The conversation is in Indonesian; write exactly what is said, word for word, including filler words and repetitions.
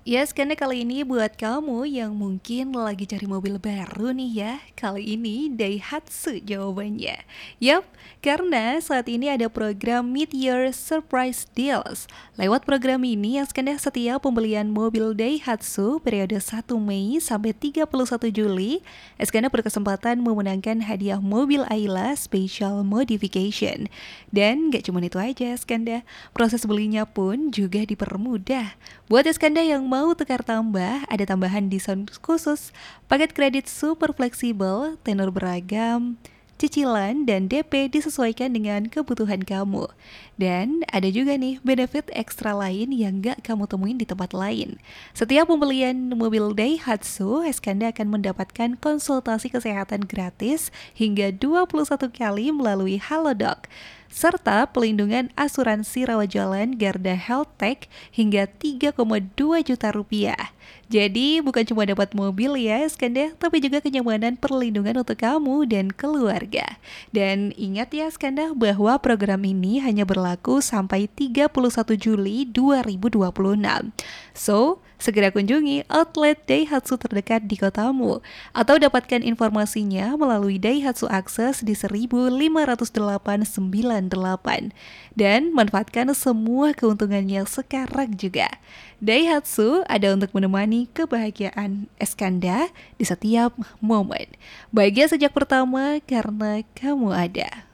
Yes, karena kali ini buat kamu yang mungkin lagi cari mobil baru nih ya, kali ini Daihatsu jawabannya. Yap, karena saat ini ada program Mid-Year Surprise Deals. Lewat program ini, Askanda setiap pembelian mobil Daihatsu periode satu Mei sampai tiga puluh satu Juli, Askanda berkesempatan memenangkan hadiah mobil Ayla Special Modification. Dan gak cuma itu aja, Askanda, proses belinya pun juga dipermudah. Buat Askanda yang mau Mau tukar tambah, ada tambahan diskon khusus, paket kredit super fleksibel, tenor beragam, cicilan dan D P disesuaikan dengan kebutuhan kamu. Dan ada juga nih benefit ekstra lain yang gak kamu temuin di tempat lain. Setiap pembelian mobil Daihatsu, Eskanda akan mendapatkan konsultasi kesehatan gratis hingga dua puluh satu kali melalui Halodoc, serta pelindungan asuransi rawat jalan Garda Health Tech hingga tiga koma dua juta rupiah. Jadi bukan cuma dapat mobil ya Skanda, tapi juga kenyamanan perlindungan untuk kamu dan keluarga. Dan ingat ya Skanda bahwa program ini hanya berlaku sampai tiga puluh satu Juli dua ribu dua puluh enam. So, segera kunjungi outlet Daihatsu terdekat di kotamu atau dapatkan informasinya melalui Daihatsu Access di seribu lima ratus delapan sembilan delapan dan manfaatkan semua keuntungannya sekarang juga. Daihatsu ada untuk menemani kebahagiaan Eskanda di setiap momen. Bahagia sejak pertama karena kamu ada.